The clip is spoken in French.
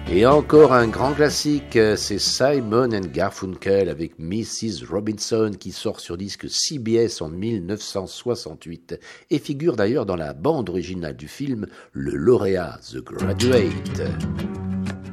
Et encore un grand classique, c'est Simon and Garfunkel avec Mrs. Robinson qui sort sur disque CBS en 1968 et figure d'ailleurs dans la bande originale du film Le Lauréat, The Graduate.